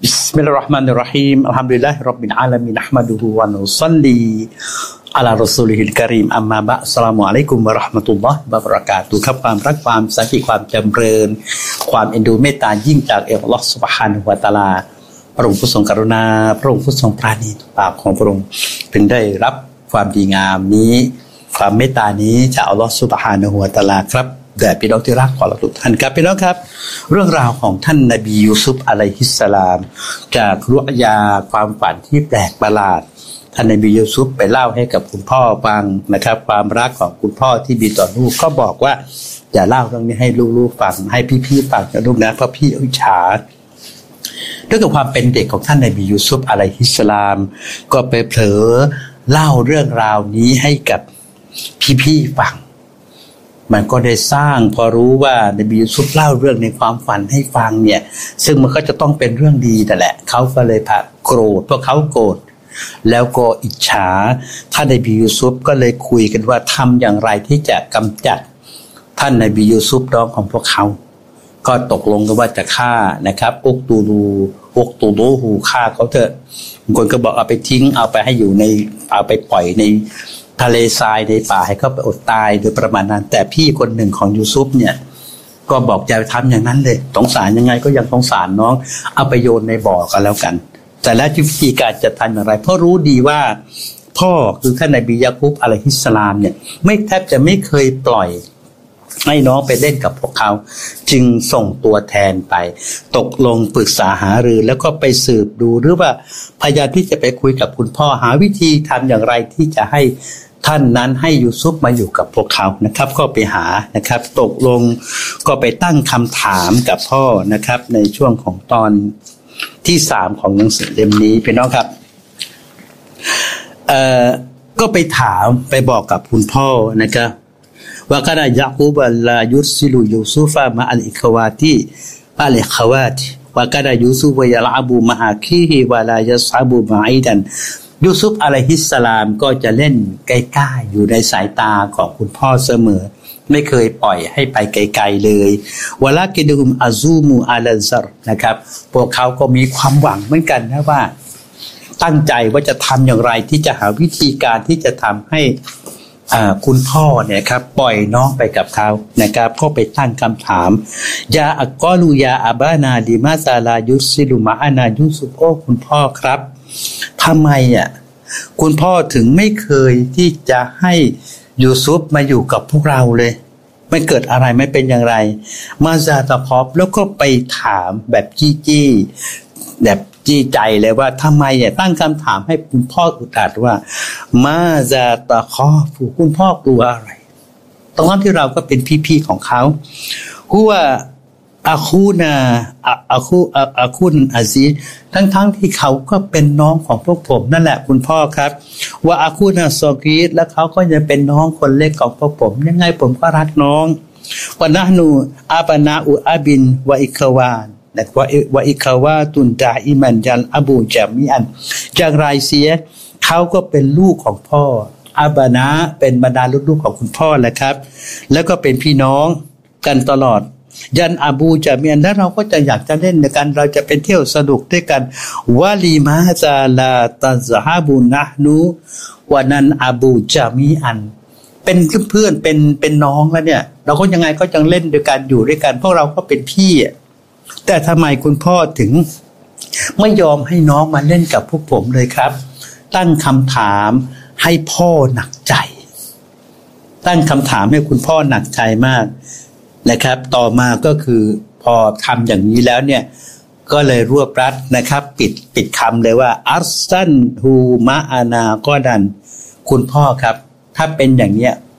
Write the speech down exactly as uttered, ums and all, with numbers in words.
Bismillahirrahmanirrahim. Alhamdulillahirabbil alamin. Nahmaduhu wa nusalli ala rasulihil karim. Amma ba'd. Assalamualaikum warahmatullahi wabarakatuh. ครับความรักความสันติความจำเริญความเอ็นดูเมตตายิ่งจากอัลเลาะห์ซุบฮานะฮูวะตะอาลาพระองค์ผู้ทรงกรุณาพระองค์ผู้ทรงปราณีต่อบาปของพระองค์ถึงได้รับความดีงามนี้ความเมตตานี้จากอัลเลาะห์ซุบฮานะฮูวะตะอาลาครับแด่พี่น้องที่รักของเราทุกท่านครับพี่น้องครับเรื่องราวของท่านนบียูซุฟอะลัยฮิสสลามจากรุยาความฝันที่แปลกประหลาดท่านนบียูซุฟไปเล่าให้กับคุณพ่อฟังนะครับความรักของคุณพ่อที่มีต่อลูกก็บอกว่าอย่าเล่าเรื่องนี้ให้ลูกๆฟังให้พี่ๆฟังนะลูกนะเพราะพี่อิจฉาด้วยกับความเป็นเด็กของท่านนบียูซุฟอะลัยฮิสสลามก็ไปเผลอเล่าเรื่องราวนี้ให้กับพี่ๆฟังมันก็ได้สร้างพอรู้ว่านบียูซุฟเล่าเรื่องในความฝันให้ฟังเนี่ยซึ่งมันก็จะต้องเป็นเรื่องดีนั่นแหละเขาก็เลยผ่าโกรธเพราะเขาโกรธแล้วก็อิจฉาท่านนบียูซุฟก็เลยคุยกันว่าทำอย่างไรที่จะกำจัดท่านนบียูซุฟน้องของพวกเขาก็ตกลงกันว่าจะฆ่านะครับอุกตูรูอุกตูรูหูฆ่าเขาเถอะบางคนก็บอกเอาไปทิ้งเอาไปให้อยู่ในเอาไปปล่อยในทะเลทรายในป่าให้เขาไปอดตายโดยประมาณนั้นแต่พี่คนหนึ่งของยูซุฟเนี่ยก็บอกอย่าไปทำอย่างนั้นเลยสงสารยังไงก็ยังสงสารน้องเอาไปโยนในบ่อกันแล้วกันแต่แล้ววิธีการจะทำอย่างไรเพราะรู้ดีว่าพ่อคือท่านนบียะคูบอะลัยฮิสสลามเนี่ยไม่แทบจะไม่เคยปล่อยให้น้องไปเล่นกับพวกเขาจึงส่งตัวแทนไปตกลงปรึกษาหารือแล้วก็ไปสืบดูหรือว่าพยายามที่จะไปคุยกับคุณพ่อหาวิธีทำอย่างไรที่จะให้ท่านนั้นให้ยูซุฟมาอยู่กับพวกเขานะครับก็ไปหานะครับตกลงก็ไปตั้งคำถามกับพ่อนะครับในช่วงของตอนที่สามของหนังสือเล่มนี้พี่น้องครับเอ่อก็ไปถามไปบอกกับคุณพ่อนะครับว่าkana yaqub la yursilu yusufa ma al ikhwati al ikhwat wa kana yusuf yal'abu ma akhihi wa la yas'abu ba'idan ยูซุฟอะลัยฮิสสลามก็จะเล่นใกล้ๆอยู่ในสายตาของคุณพ่อเสมอไม่เคยปล่อยให้ไปไกลๆเลยวะลากิดุมอาซูมูอาลันซัรนะครับพวกเขาก็มีความหวังเหมือนกันนะว่าตั้งใจว่าจะทำอย่างไรที่จะหาวิธีการที่จะทำให้คุณพ่อเนี่ยครับปล่อยน้องไปกับเขานะครับก็ไปตั้งคำถามยาอักกอลูยาอาบานาดิมาซาลายุซิลุมาอานายูซุฟโอ้คุณพ่อครับทำไมอ่ะคุณพ่อถึงไม่เคยที่จะให้ยูซุฟมาอยู่กับพวกเราเลยไม่เกิดอะไรไม่เป็นอย่างไรมาซาตะคอบแล้วก็ไปถามแบบจี้ๆแบบจี้ใจเลยว่าทำไมอ่ะตั้งคำถามให้คุณพ่ออุตอัดว่ามาซาตะคอบคุณพ่อกลัวอะไรตอนที่เราก็เป็นพี่ๆของเขาหัวอาคูนาอาคูอาคูนอาซีทั้งๆที่เขาก็เป็นน้องของพวกผมนั่นแหละคุณพ่อครับว่าอาคูนาซอกีดและเขาก็ยังเป็นน้องคนเล็กของพวกผมยังไงผมก็รักน้องว่านะนูอาบานาอูอาบินวะอิควานและว่าว่าอิควาตุนดาอิมันยันอบูจามิอันจากไรเสียเขาก็เป็นลูกของพ่ออาบานะเป็นบรรดาลูกๆของคุณพ่อแหละครับแล้วก็เป็นพี่น้องกันตลอดยันอบูจามีอันแล้วเราก็จะอยากจะเล่นในกันเราจะเป็นเที่ยวสนุกด้วยกันวะลีมาซาลาตัซฮาบุนะนูวะนันอบูจามีอันเป็นเพื่อนเป็นเป็นน้องแล้วเนี่ยเราก็ยังไงก็ยังเล่นด้วยกันอยู่ด้วยกันพวกเราก็เป็นพี่แต่ทำไมคุณพ่อถึงไม่ยอมให้น้องมาเล่นกับพวกผมเลยครับตั้งคำถามให้พ่อหนักใจตั้งคำถามให้คุณพ่อหนักใจมากนะครับต่อมาก็คือพอทำอย่างนี้แล้วเนี่ยก็เลยรวบรัดนะครับปิดปิดคำเลยว่าอัสซันฮูมะอานาก็ดันคุณพ่อครับถ้าเป็นอย่างเนี้ย